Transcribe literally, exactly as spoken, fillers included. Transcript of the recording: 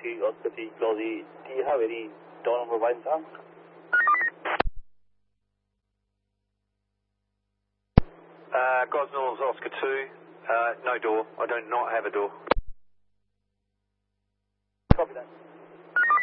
Whiskey, Oscar three, Clausey. Do you have any door number one, sir? Uh, Gosnell's Oscar two, uh, no door. I do not have a door. Copy that.